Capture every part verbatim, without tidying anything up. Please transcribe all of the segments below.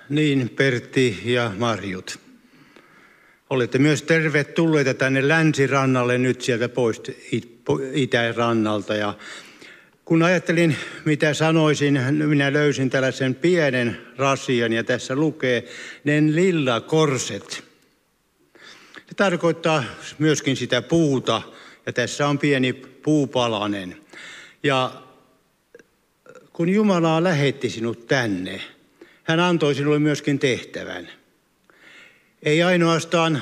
Niin, Pertti ja Marjut. Olette myös tervetulleita tänne länsirannalle nyt sieltä pois itärannalta. Ja kun ajattelin, mitä sanoisin, minä löysin tällaisen pienen rasian ja tässä lukee nen lilla korset. Se tarkoittaa myöskin sitä puuta ja tässä on pieni puupalanen. Ja kun Jumala lähetti sinut tänne, hän antoi sinulle myöskin tehtävän. Ei ainoastaan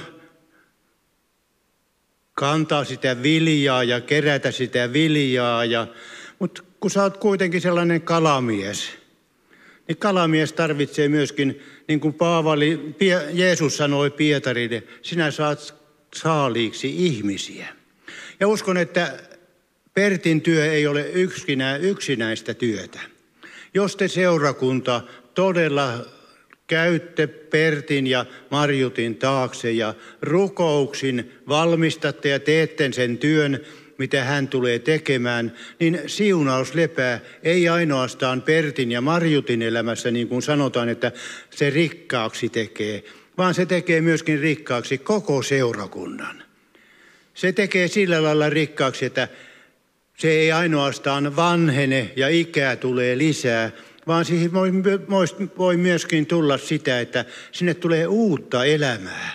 kantaa sitä viljaa ja kerätä sitä viljaa, ja, mutta kun sä oot kuitenkin sellainen kalamies, niin kalamies tarvitsee myöskin, niin kuin Paavali, Jeesus sanoi Pietarille, sinä saat saaliiksi ihmisiä. Ja uskon, että Pertin työ ei ole yksinä, yksinäistä työtä. Jos te seurakunta todella käytte Pertin ja Marjutin taakse ja rukouksin valmistatte ja teette sen työn, mitä hän tulee tekemään, niin siunaus lepää ei ainoastaan Pertin ja Marjutin elämässä, niin kuin sanotaan, että se rikkaaksi tekee, vaan se tekee myöskin rikkaaksi koko seurakunnan. Se tekee sillä lailla rikkaaksi, että se ei ainoastaan vanhene ja ikää tulee lisää, vaan siihen voi, voi myöskin tulla sitä, että sinne tulee uutta elämää.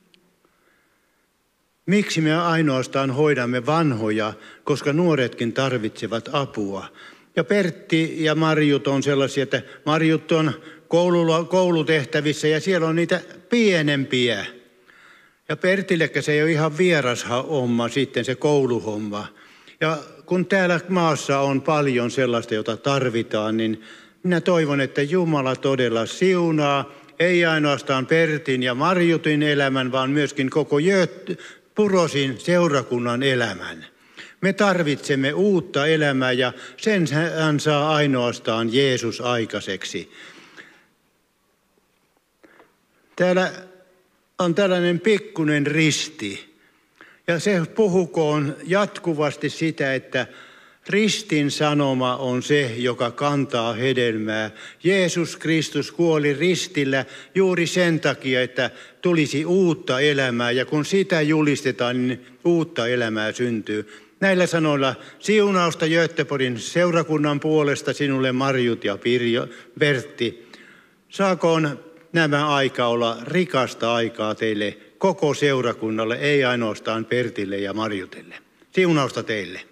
Miksi me ainoastaan hoidamme vanhoja, koska nuoretkin tarvitsevat apua. Ja Pertti ja Marjut on sellaisia, että Marjut on koulutehtävissä ja siellä on niitä pienempiä. Ja Pertillekään se ei ole ihan vieras homma sitten se kouluhomma. Ja kun täällä maassa on paljon sellaista, jota tarvitaan, niin minä toivon, että Jumala todella siunaa, ei ainoastaan Pertin ja Marjutin elämän, vaan myöskin koko Jöt- Purosin seurakunnan elämän. Me tarvitsemme uutta elämää ja sen hän saa ainoastaan Jeesus aikaiseksi. Täällä on tällainen pikkunen risti. Ja se puhukoon jatkuvasti sitä, että ristin sanoma on se, joka kantaa hedelmää. Jeesus Kristus kuoli ristillä juuri sen takia, että tulisi uutta elämää. Ja kun sitä julistetaan, niin uutta elämää syntyy. Näillä sanoilla siunausta Göteborgin seurakunnan puolesta sinulle Marjut ja Pirjo, Bertti. Saakoon nämä aika olla rikasta aikaa teille koko seurakunnalle, ei ainoastaan Pertille ja Marjutille. Siunausta teille.